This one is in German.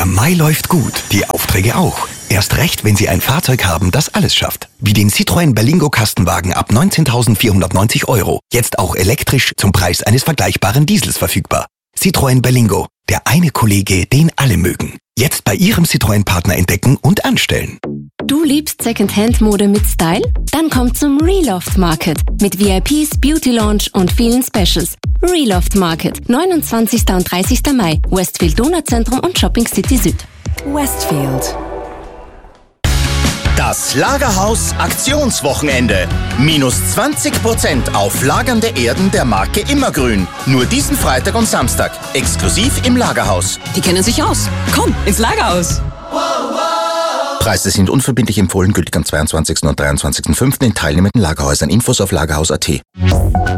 Der Mai läuft gut, die Aufträge auch. Erst recht, wenn Sie ein Fahrzeug haben, das alles schafft. Wie den Citroën Berlingo Kastenwagen ab 19.490 €. Jetzt auch elektrisch zum Preis eines vergleichbaren Diesels verfügbar. Citroën Berlingo, der eine Kollege, den alle mögen. Jetzt bei Ihrem Citroën-Partner entdecken und anstellen. Du liebst Secondhand-Mode mit Style? Dann komm zum Reloft Market mit VIPs, Beauty Lounge und vielen Specials. Reloft Market, 29. und 30. Mai, Westfield Donauzentrum und Shopping City Süd. Westfield. Das Lagerhaus Aktionswochenende. Minus 20% auf lagernde Erden der Marke Immergrün. Nur diesen Freitag und Samstag. Exklusiv im Lagerhaus. Die kennen sich aus. Komm, ins Lagerhaus. Preise sind unverbindlich empfohlen, gültig am 22. und 23.05. in teilnehmenden Lagerhäusern. Infos auf lagerhaus.at.